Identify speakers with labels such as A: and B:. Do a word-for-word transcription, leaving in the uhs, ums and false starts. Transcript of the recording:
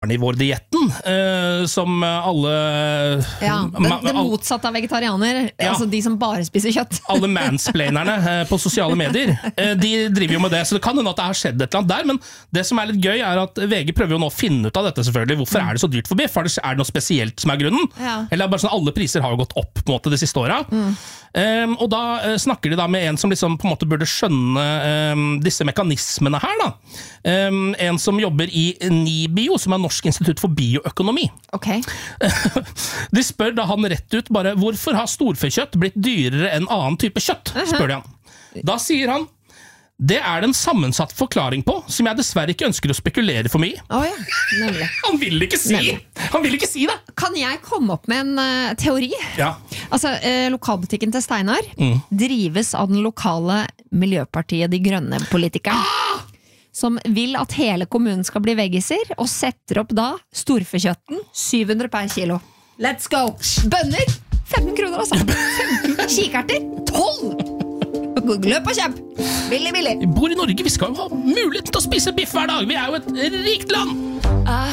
A: karnivordietten, uh, som alle...
B: Ja, det, det motsatte av vegetarianer, ja. Altså de som bare spiser kjøtt.
A: Alle mansplainerne uh, på sosiale medier, uh, de driver jo med det, så det kan hende at det har skjedd et eller annet der, men det som er litt gøy er at V G prøver jo nå å finne ut av dette selvfølgelig. Hvorfor er det så dyrt for biff? Er det noe spesielt som er grunnen?
B: Ja.
A: Eller er det bare sånn alle priser har jo gått opp på en måte de siste åra? Mm. Um, og da uh, snakker de da med en som liksom på en måte burde skjønne um, disse mekanismene her da. Um, en som jobber i NIBIO, som er Norsk institutt for bioøkonomi.
B: Okay.
A: De spør da han rett ut bare, hvorfor har storfekjøtt blitt dyrere enn annen type kjøtt? Spør de han. Da sier han, det er den sammensatt forklaring på, som jeg dessverre ikke ønsker å spekulere for mye.
B: Oh ja, nemlig.
A: Han vil ikke si nemlig. Han vil ikke si det.
B: Kan jeg komme opp med en uh, teori?
A: Ja.
B: Altså, uh, lokalbutikken til Steinar mm. drives av den lokale Miljøpartiet De Grønne politikeren. Ah! Som vil at hele kommunen skal bli veggiser, og setter opp da storfekjøtten syv hundre per kilo. Let's go! Bønner, femten kroner altså. femten Kikerter, tolv! Løp og kjemp! Billig, billig!
A: Vi bor i Norge, vi skal jo ha mulighet til å spise biff hver dag. Vi er jo et rikt land!
B: Ah,